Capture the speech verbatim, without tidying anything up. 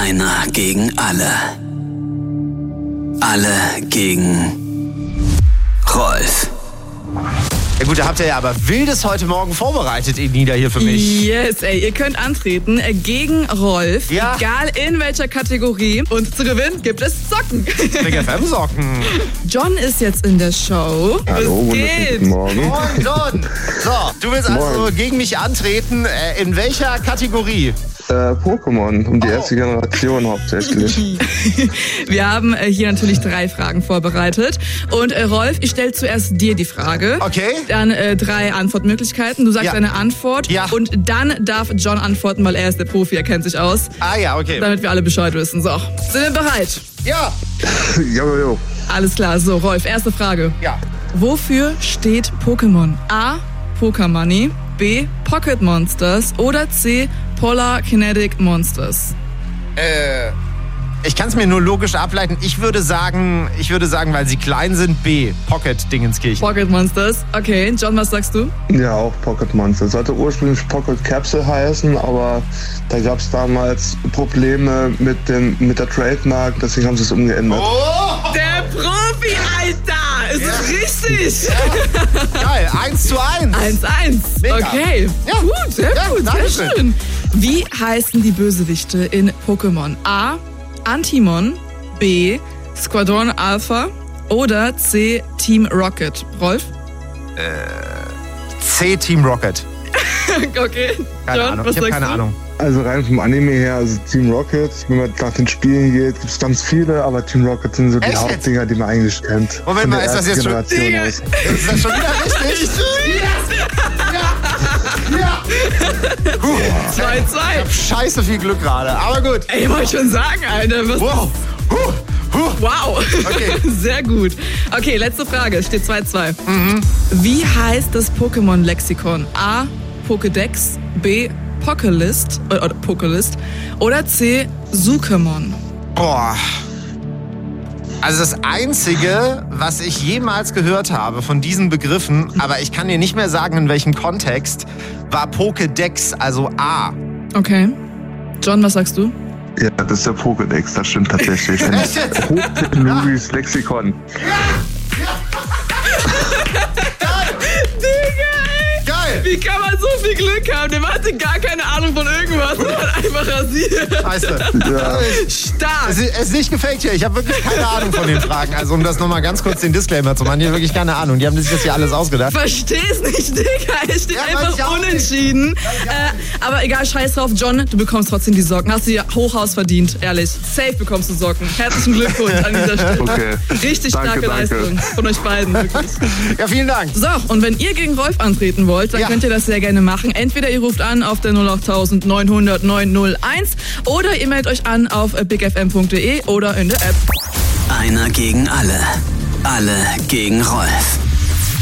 Einer gegen alle. Alle gegen Rolf. Ja gut, da habt ihr ja aber Wildes heute Morgen vorbereitet, ihr Nieder hier für mich. Yes, ey, ihr könnt antreten äh, gegen Rolf, Ja. egal in welcher Kategorie. Und zu gewinnen gibt es Socken. Big F M-Socken. John ist jetzt in der Show. Hallo, Was geht? guten Morgen. Moin, John. So, du willst also Moin. gegen mich antreten. Äh, in welcher Kategorie? Äh, Pokémon, um die Oh. erste Generation hauptsächlich. Wir haben äh, hier natürlich drei Fragen vorbereitet. Und äh, Rolf, ich stelle zuerst dir die Frage. Okay. Dann äh, drei Antwortmöglichkeiten. Du sagst Ja. deine Antwort. Ja. Und dann darf John antworten, weil er ist der Profi, er kennt sich aus. Ah ja, okay. Damit wir alle Bescheid wissen. So, sind wir bereit? Ja. jo, jo. Alles klar. So, Rolf, erste Frage. Ja. Wofür steht Pokémon? A. Pokémoney, B. Pocket Monsters oder C. Polar Kinetic Monsters? Äh, ich kann es mir nur logisch ableiten. Ich würde sagen, ich würde sagen, weil sie klein sind, B. Pocket Dingenskirchen. Pocket Monsters. Okay, John, was sagst du? Ja, auch Pocket Monster. Sollte ursprünglich Pocket Capsule heißen, aber da gab es damals Probleme mit, dem, mit der Trademark, deswegen haben sie es umgeändert. Oh! Der Profi, Alter! Ist Ja. es richtig? Geil, eins zu eins. eins eins. Mega. Okay. Ja. Gut, sehr Ja, gut, danke sehr schön. schön. Wie heißen die Bösewichte in Pokémon? A. Antimon, B. Squadron Alpha oder C. Team Rocket? Rolf? C Team Rocket. Okay. Keine John, Ahnung. was Ich habe sagst keine du? Ahnung. Also rein vom Anime her, also Team Rocket, wenn man nach den Spielen geht, gibt es ganz viele, aber Team Rocket sind so die Echt jetzt? Hauptdinger, die man eigentlich kennt. Moment Von mal, der ist das ersten jetzt schon- Generation aus. Ist das schon wieder richtig? zwei zwei. Scheiße viel Glück gerade. Aber gut. Ey, wollte schon sagen, Alter. Was Wow. Huh. Huh. Wow. Okay. Sehr gut. Okay, letzte Frage. Es steht zwei zwei. Wie heißt das Pokémon-Lexikon? A. Pokédex, B. Pokélist oder, oder Pokélist oder C. Suchemon? Boah. Also das Einzige, was ich jemals gehört habe von diesen Begriffen, aber ich kann dir nicht mehr sagen, in welchem Kontext, war Pokédex, also A. Okay. John, was sagst du? Ja, das ist der Pokédex, das stimmt tatsächlich. Ein Echt jetzt? hochtechnologisches Lexikon. Geil! Wie kann man so viel Glück haben? Der hatte gar keine Ahnung von irgendwas und hat einfach rasiert. Scheiße. Ja. Stark. Es ist, es ist nicht gefaked hier. Ich habe wirklich keine Ahnung von den Fragen. Also um das nochmal ganz kurz den Disclaimer zu machen. Ich habe wirklich keine Ahnung. Die haben sich das hier alles ausgedacht. Versteh's nicht, Digga. Es steht Ja, weiß einfach ich auch nicht. unentschieden. Äh, aber egal, scheiß drauf. John, du bekommst trotzdem die Socken. Hast du dir Hochhaus verdient, ehrlich. Safe bekommst du Socken. Herzlichen Glückwunsch an dieser Stelle. Okay. Richtig Danke, starke danke. Leistung von euch beiden, wirklich. Ja, vielen Dank. So, und wenn ihr gegen Rolf antreten wollt, dann Ja. könnt ihr das sehr gerne machen. Entweder ihr ruft an auf der null acht neun null null neun null eins oder ihr meldet euch an auf big f m punkt d e oder in der App. Einer gegen alle. Alle gegen Rolf.